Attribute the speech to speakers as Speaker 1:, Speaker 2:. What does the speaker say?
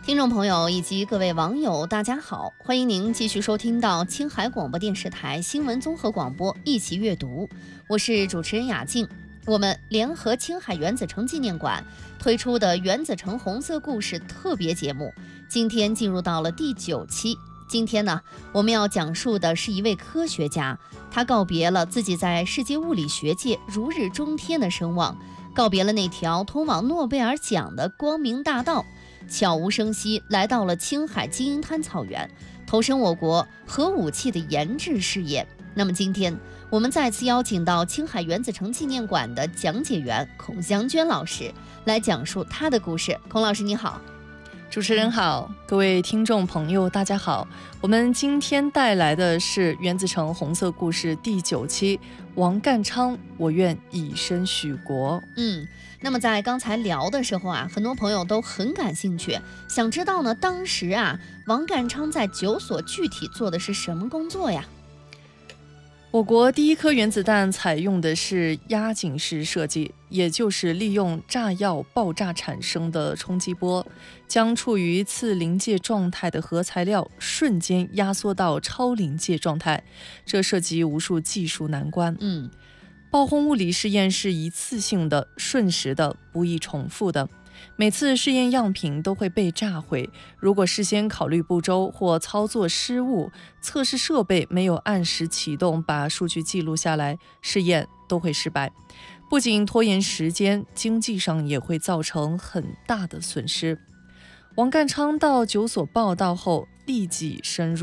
Speaker 1: 听众朋友以及各位网友，大家好，欢迎您继续收听到青海广播电视台新闻综合广播一起阅读，我是主持人雅静。我们联合青海原子城纪念馆推出的原子城红色故事特别节目，今天进入到了第9期。今天呢，我们要讲述的是一位科学家，他告别了自己在世界物理学界如日中天的声望，告别了那条通往诺贝尔奖的光明大道，悄无声息来到了青海金银滩草原，投身我国核武器的研制事业。那么今天我们再次邀请到青海原子城纪念馆的讲解员孔祥娟老师来讲述他的故事。孔老师你好。
Speaker 2: 主持人好，各位听众朋友大家好，我们今天带来的是原子城红色故事第9期，王淦昌我愿以身许国。
Speaker 1: 那么在刚才聊的时候啊，很多朋友都很感兴趣，想知道呢，当时啊，王淦昌在9所具体做的是什么工作呀？
Speaker 2: 我国第一颗原子弹采用的是压紧式设计，也就是利用炸药爆炸产生的冲击波，将处于次临界状态的核材料瞬间压缩到超临界状态，这涉及无数技术难关。爆轰物理试验是一次性的、瞬时的、不易重复的。每次试验样品都会被炸毁，如果事先考虑不周或操作失误，测试设备没有按时启动把数据记录下来，试验都会失败。不仅拖延时间，经济上也会造成很大的损失。王淦昌到9所报道后，立即深入